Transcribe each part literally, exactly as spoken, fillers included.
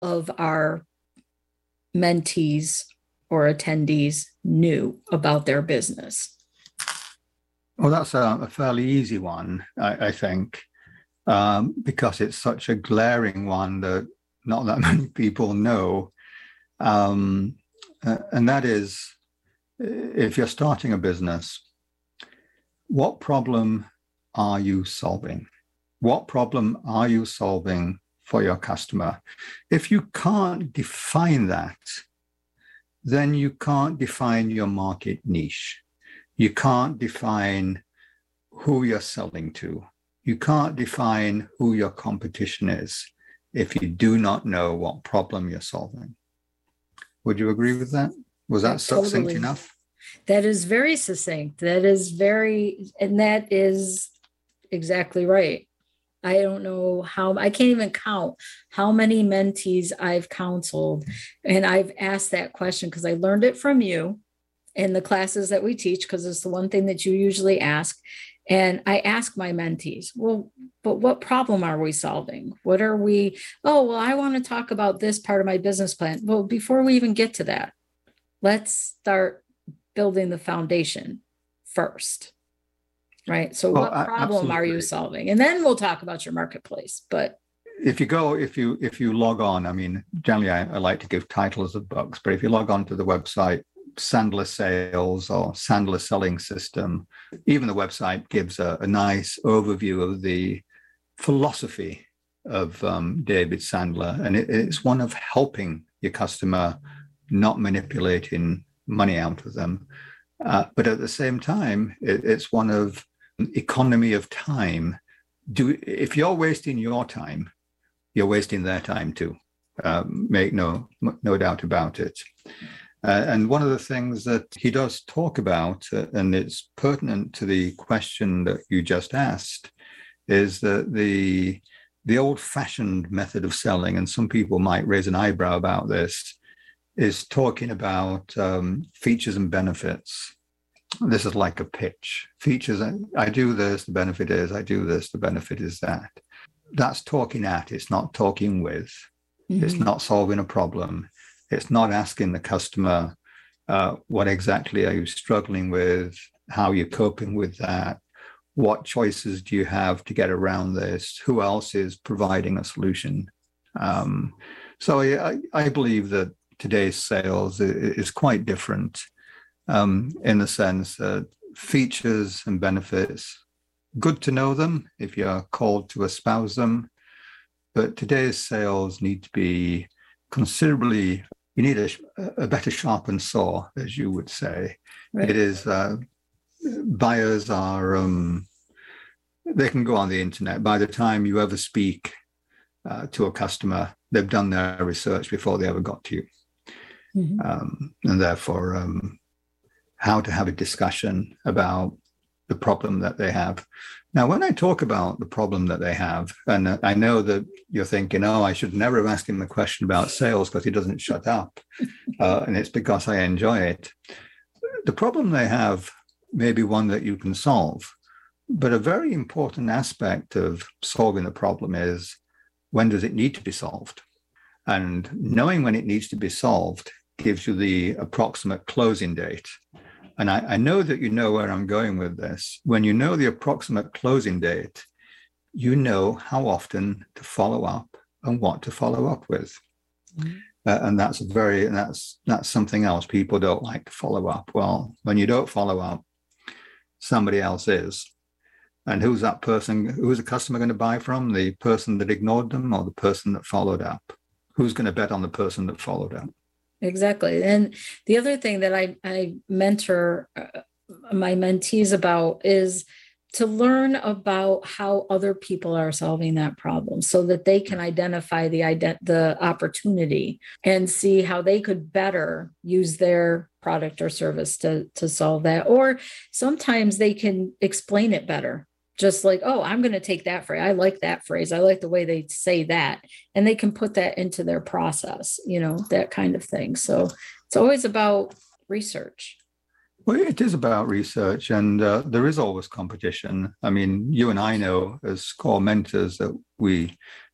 of our mentees or attendees knew about their business? Well, that's a, a fairly easy one, I, I think, um, because it's such a glaring one that not that many people know. Um, uh, and that is, if you're starting a business, what problem are you solving? What problem are you solving for your customer? If you can't define that, then you can't define your market niche. You can't define who you're selling to. You can't define who your competition is if you do not know what problem you're solving. Would you agree with that? Was that Totally. Succinct enough? That is very succinct. That is very, and that is exactly right. I don't know how, I can't even count how many mentees I've counseled. And I've asked that question because I learned it from you in the classes that we teach, because it's the one thing that you usually ask. And I ask my mentees, well, but what problem are we solving? What are we, oh, well, I want to talk about this part of my business plan. Well, before we even get to that, let's start building the foundation first. Right. So Well, what problem absolutely. are you solving? And then we'll talk about your marketplace. But if you go, if you if you log on, I mean, generally I, I like to give titles of books, but if you log on to the website, Sandler Sales or Sandler Selling System, even the website gives a, a nice overview of the philosophy of um, David Sandler. And it, it's one of helping your customer, not manipulating money out of them. Uh, but at the same time, it, it's one of economy of time. Do if you're wasting your time, you're wasting their time too. Uh, make no no doubt about it. Uh, and one of the things that he does talk about, uh, and it's pertinent to the question that you just asked, is that the the old-fashioned method of selling, and some people might raise an eyebrow about this, is talking about um, features and benefits. This is like a pitch. Features, I do this, the benefit is, I do this, the benefit is that. That's talking at, it's not talking with. Mm-hmm. It's not solving a problem. It's not asking the customer, uh, what exactly are you struggling with? How are you coping with that? What choices do you have to get around this? Who else is providing a solution? Um, so I, I believe that today's sales is quite different. Um, in the sense that features and benefits, good to know them if you're called to espouse them, but today's sales need to be considerably, you need a, a better sharpened saw, as you would say. Right. It is, uh, buyers are, um, they can go on the internet. By the time you ever speak uh, to a customer, they've done their research before they ever got to you. Mm-hmm. Um, and therefore, um, how to have a discussion about the problem that they have. Now, when I talk about the problem that they have, and I know that you're thinking, oh, I should never have asked him a question about sales because he doesn't shut up. Uh, and it's because I enjoy it. The problem they have may be one that you can solve. But a very important aspect of solving the problem is, when does it need to be solved? And knowing when it needs to be solved gives you the approximate closing date. And I, I know that you know where I'm going with this. When you know the approximate closing date, you know how often to follow up and what to follow up with. Mm-hmm. Uh, and that's very, and that's that's something else. People don't like to follow up. Well, when you don't follow up, somebody else is. And who's that person? Who's the customer going to buy from? The person that ignored them or the person that followed up? Who's going to bet on the person that followed up? Exactly. And the other thing that I, I mentor uh, my mentees about is to learn about how other people are solving that problem so that they can identify the ident- the opportunity and see how they could better use their product or service to, to solve that. Or sometimes they can explain it better. Just like, oh, I'm going to take that phrase. I like that phrase. I like the way they say that. And they can put that into their process, you know, that kind of thing. So it's always about research. Well, it is about research, and uh, there is always competition. I mean, you and I know as core mentors that we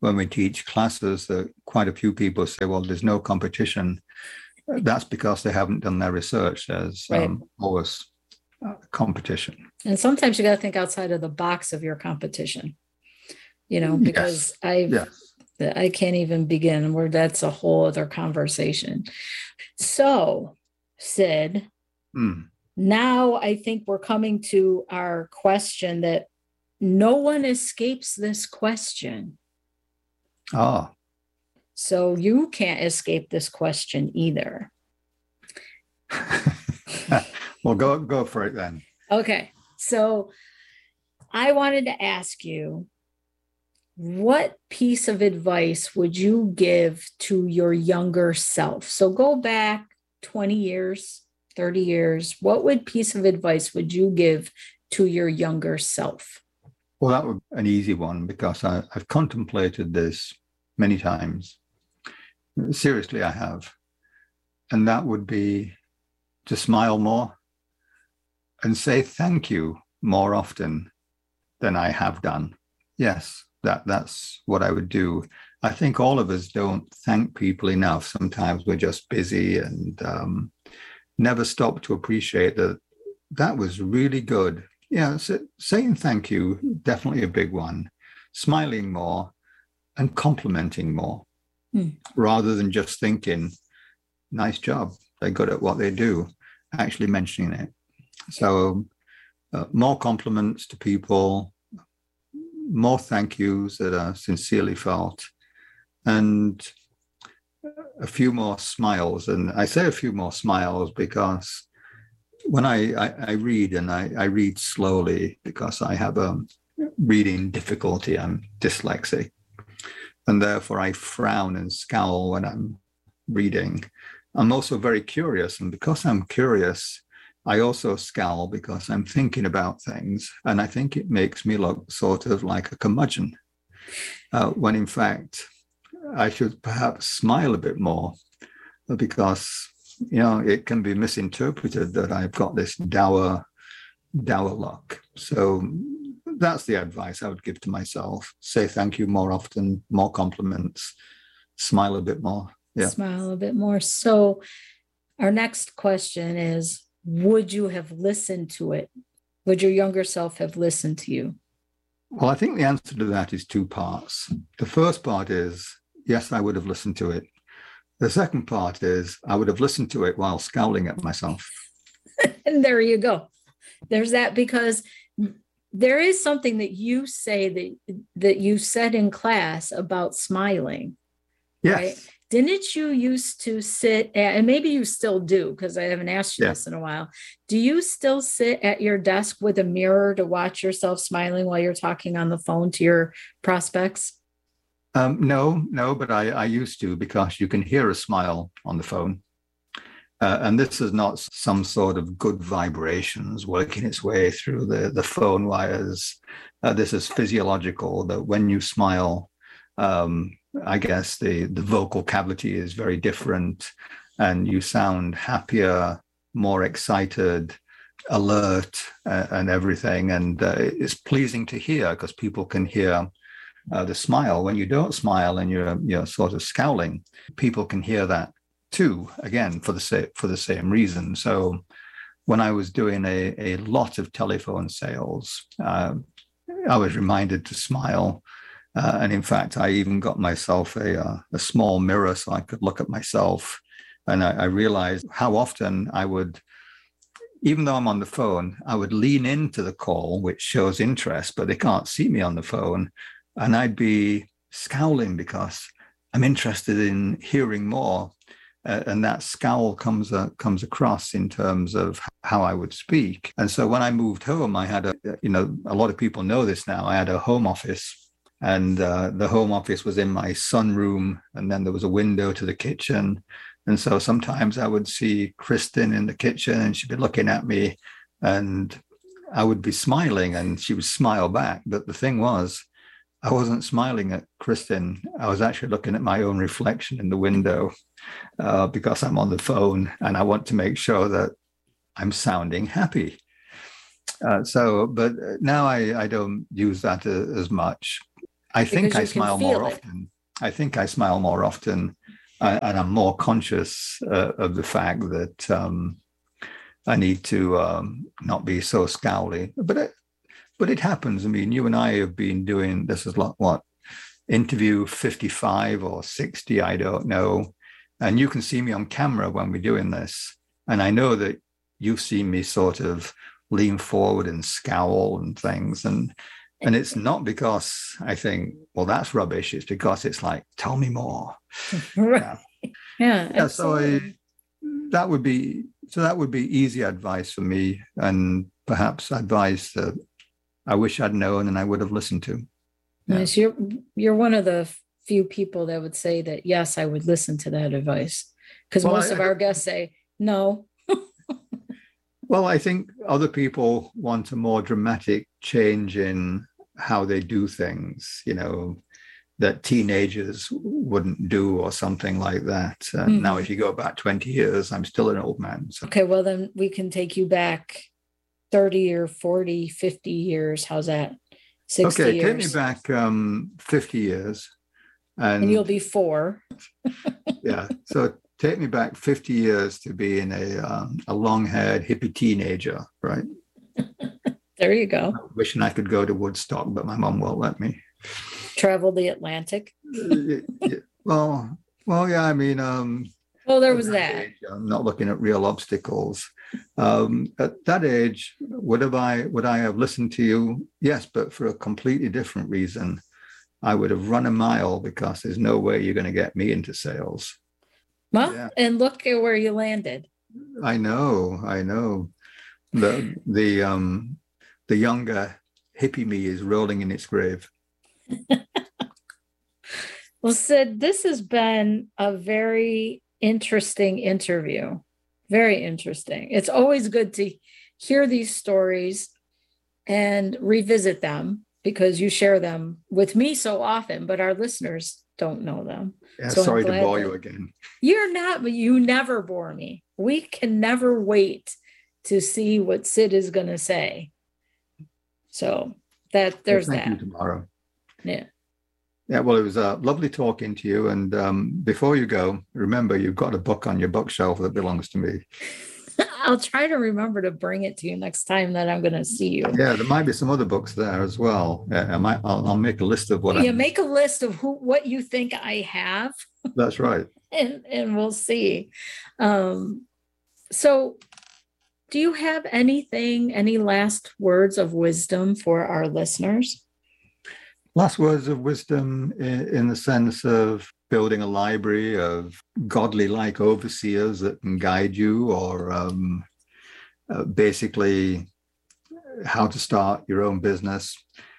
when we teach classes that quite a few people say, well, there's no competition. That's because they haven't done their research. There's Right. um, always uh, competition. And sometimes you got to think outside of the box of your competition, you know, because Yes. I Yes. I can't even begin where that's a whole other conversation. So, Sid, Mm. now I think we're coming to our question that no one escapes this question. Ah. So you can't escape this question either. Well, go go for it then. Okay. So I wanted to ask you, what piece of advice would you give to your younger self? So go back twenty years, thirty years. What would piece of advice would you give to your younger self? Well, that would be an easy one because I, I've contemplated this many times. Seriously, I have. And that would be to smile more and say thank you more often than I have done. Yes, that, that's what I would do. I think all of us don't thank people enough. Sometimes we're just busy and um, never stop to appreciate that that was really good. Yeah, so saying thank you, definitely a big one. Smiling more and complimenting more, hmm. rather than just thinking, nice job, they're good at what they do, actually mentioning it. So uh, more compliments to people, more thank yous that are sincerely felt, and a few more smiles. And I say a few more smiles because when I, I, I read, and I, I read slowly because I have a reading difficulty, I'm dyslexic, and therefore I frown and scowl when I'm reading. I'm also very curious, and because I'm curious, I also scowl because I'm thinking about things, and I think it makes me look sort of like a curmudgeon, uh, when in fact I should perhaps smile a bit more, because you know it can be misinterpreted that I've got this dour, dour look. So that's the advice I would give to myself: say thank you more often, more compliments, smile a bit more. Yeah, smile a bit more. So our next question is, would you have listened to it? Would your younger self have listened to you? Well, I think the answer to that is two parts. The first part is, yes, I would have listened to it. The second part is, I would have listened to it while scowling at myself. And there you go. There's that, because there is something that you say that, that you said in class about smiling. Yes. Right? Didn't you used to sit at, and maybe you still do, because I haven't asked you yeah. this in a while. Do you still sit at your desk with a mirror to watch yourself smiling while you're talking on the phone to your prospects? Um, no, no, but I, I used to, because you can hear a smile on the phone. Uh, and this is not some sort of good vibrations working its way through the, the phone wires. Uh, this is physiological, that when you smile, um, I guess the, the vocal cavity is very different, and you sound happier, more excited, alert, uh, and everything. And uh, it's pleasing to hear, because people can hear uh, the smile. When you don't smile and you're, you're sort of scowling, people can hear that too, again, for the same, for the same reason. So when I was doing a, a lot of telephone sales, uh, I was reminded to smile. Uh, and in fact, I even got myself a, uh, a small mirror so I could look at myself. And I, I realized how often I would, even though I'm on the phone, I would lean into the call, which shows interest, but they can't see me on the phone. And I'd be scowling because I'm interested in hearing more. Uh, and that scowl comes uh, comes across in terms of how I would speak. And so when I moved home, I had a, you know, a lot of people know this now, I had a home office. And uh, the home office was in my sunroom, and then there was a window to the kitchen. And so sometimes I would see Kristen in the kitchen, and she'd be looking at me, and I would be smiling, and she would smile back. But the thing was, I wasn't smiling at Kristen. I was actually looking at my own reflection in the window, uh, because I'm on the phone, and I want to make sure that I'm sounding happy. Uh, so, but now I, I don't use that a, as much. I think because I you can smile feel more it. often. I think I smile more often, uh, and I'm more conscious uh, of the fact that um, I need to um, not be so scowly. But it, but it happens. I mean, you and I have been doing this is like what interview fifty-five or sixty, I don't know. And you can see me on camera when we're doing this, and I know that you've seen me sort of lean forward and scowl and things, and. And it's not because I think, well, that's rubbish. It's because it's like, tell me more. Right. Yeah. Yeah. Yeah. So I, Absolutely. that would be, so that would be easy advice for me, and perhaps advice that I wish I'd known and I would have listened to. Yeah. Nice. You're you're one of the few people that would say that, yes, I would listen to that advice. Because Well, most I, of I our guests say, no. well, I think other people want a more dramatic change in how they do things, you know, that teenagers wouldn't do or something like that. Uh, Mhm. Now, if you go back twenty years, I'm still an old man. So. Okay, well, then we can take you back thirty or forty, fifty years. How's that? sixty Okay, years. take me back um, fifty years. And, And you'll be four. yeah, so take me back fifty years to being a, um, a long-haired hippie teenager, right? There you go. Wishing I could go to Woodstock, but my mom won't let me. Travel the Atlantic. Uh, yeah, well, well, yeah, I mean, um, Oh, there at was that. age, I'm not looking at real obstacles. Um, at that age, would have I would I have listened to you? Yes, but for a completely different reason. I would have run a mile because there's no way you're going to get me into sales. Well, Yeah. and look at where you landed. I know, I know. The the um the younger hippie me is rolling in its grave. Well, Sid, this has been a very interesting interview. Very interesting. It's always good to hear these stories and revisit them because you share them with me so often, but our listeners don't know them. Yeah, So I'm sorry to glad bore that- you again. You're not, but you never bore me. We can never wait to see what Sid is going to say. So that there's Well, thank that. you tomorrow. Yeah. Yeah, well, it was uh, lovely talking to you. And um, before you go, remember, you've got a book on your bookshelf that belongs to me. I'll try to remember to bring it to you next time that I'm going to see you. Yeah, there might be some other books there as well. Yeah, I might. I'll, I'll make a list of what. Yeah, I, make a list of who what you think I have, That's right. and and we'll see. Um, so, do you have anything, any last words of wisdom for our listeners? Last words of wisdom in, in the sense of building a library of godly-like overseers that can guide you, or um, uh, basically how to start your own business.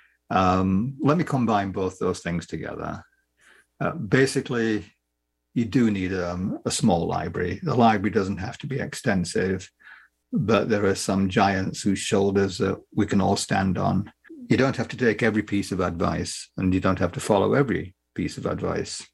Um, let me combine both those things together. Uh, basically, you do need um, a small library. The library doesn't have to be extensive, but there are some giants whose shoulders that we can all stand on. You don't have to take every piece of advice, and you don't have to follow every piece of advice.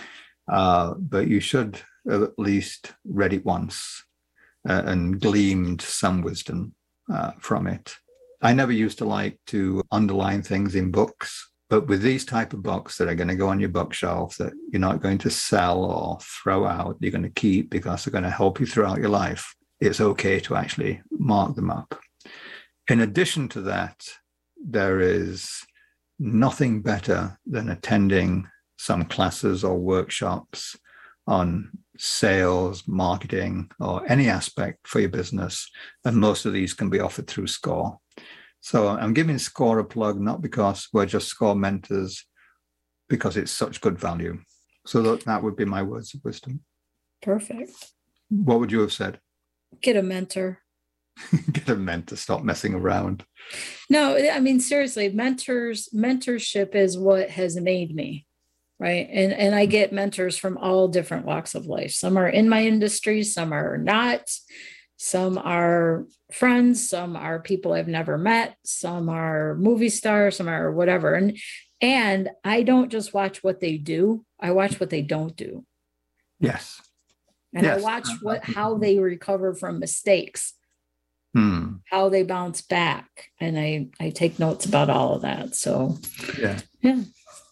Uh, but you should have at least read it once uh, and gleaned some wisdom uh, from it. I never used to like to underline things in books, but with these type of books that are going to go on your bookshelf that you're not going to sell or throw out, you're going to keep because they're going to help you throughout your life, it's okay to actually mark them up. In addition to that, there is nothing better than attending some classes or workshops on sales, marketing, or any aspect for your business. And most of these can be offered through SCORE. So I'm giving SCORE a plug, not because we're just SCORE mentors, because it's such good value. So that, that would be my words of wisdom. Perfect. What would you have said? Get a mentor. Get a mentor, stop messing around. No, I mean, seriously, mentors, mentorship is what has made me, right? And, and I get mentors from all different walks of life. Some are in my industry, some are not. Some are friends, some are people I've never met, some are movie stars, some are whatever. And, and I don't just watch what they do, I watch what they don't do. Yes. And Yes. I watch what how they recover from mistakes. Hmm. How they bounce back. And I, I take notes about all of that. So, Yeah. yeah.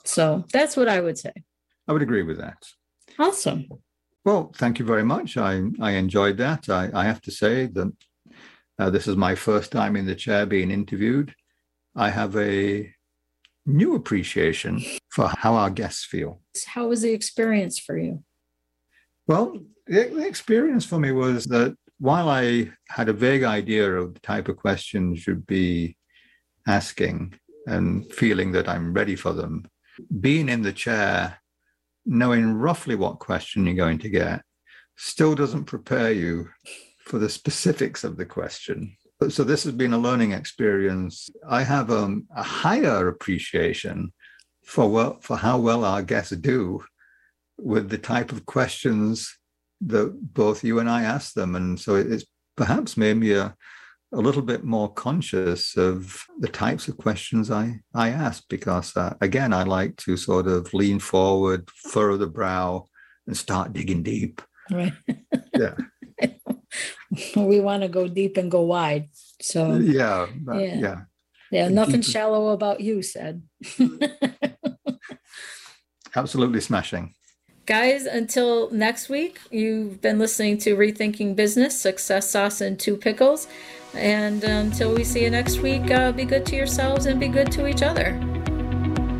So that's what I would say. I would agree with that. Awesome. Well, thank you very much. I, I enjoyed that. I, I have to say that uh, this is my first time in the chair being interviewed. I have a new appreciation for how our guests feel. How was the experience for you? Well, the, the experience for me was that while I had a vague idea of the type of questions you'd be asking and feeling that I'm ready for them, being in the chair, knowing roughly what question you're going to get, still doesn't prepare you for the specifics of the question. So this has been a learning experience. I have um, a higher appreciation for well, for how well our guests do with the type of questions that both you and I ask them. And so it's perhaps made me a, a little bit more conscious of the types of questions I, I ask, because, uh, again, I like to sort of lean forward, furrow the brow, and start digging deep. Right. Yeah. We want to go deep and go wide. So yeah, that, yeah. yeah. Yeah, nothing shallow about you, said. Absolutely smashing. Guys, until next week, you've been listening to Rethinking Business, Success Sauce and Two Pickles. And until we see you next week, uh, be good to yourselves and be good to each other.